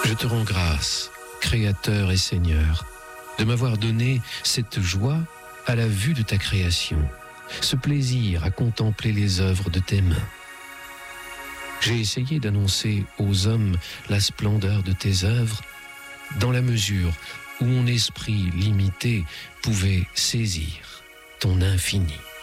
Je te rends grâce, Créateur et Seigneur, de m'avoir donné cette joie à la vue de ta création, ce plaisir à contempler les œuvres de tes mains. J'ai essayé d'annoncer aux hommes la splendeur de tes œuvres dans la mesure où mon esprit limité pouvait saisir ton infini.